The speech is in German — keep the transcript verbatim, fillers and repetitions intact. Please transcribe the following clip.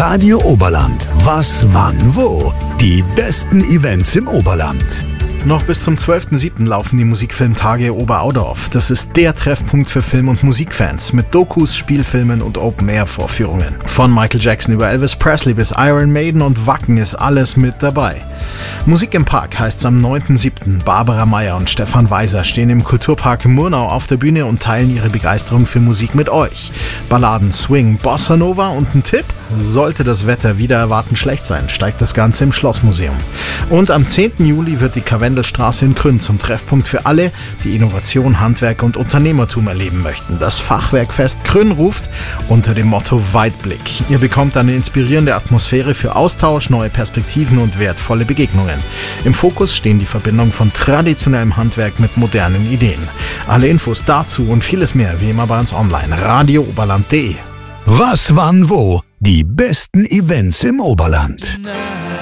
Radio Oberland. Was, wann, wo? Die besten Events im Oberland. Noch bis zum zwölften siebten laufen die Musikfilmtage Oberaudorf. Das ist der Treffpunkt für Film- und Musikfans mit Dokus, Spielfilmen und Open-Air-Vorführungen. Von Michael Jackson über Elvis Presley bis Iron Maiden und Wacken ist alles mit dabei. Musik im Park heißt's am neunten siebten Barbara Meyer und Stefan Weiser stehen im Kulturpark Murnau auf der Bühne und teilen ihre Begeisterung für Musik mit euch. Balladen, Swing, Bossa Nova und ein Tipp? Sollte das Wetter wieder erwarten schlecht sein, steigt das Ganze im Schlossmuseum. Und am zehnten Juli wird die Karwendelstraße in Krünn zum Treffpunkt für alle, die Innovation, Handwerk und Unternehmertum erleben möchten. Das Fachwerkfest Krünn ruft unter dem Motto Weitblick. Ihr bekommt eine inspirierende Atmosphäre für Austausch, neue Perspektiven und wertvolle Begegnungen. Im Fokus stehen die Verbindung von traditionellem Handwerk mit modernen Ideen. Alle Infos dazu und vieles mehr wie immer bei uns online. radio oberland punkt de. Was, wann, wo? Die besten Events im Oberland.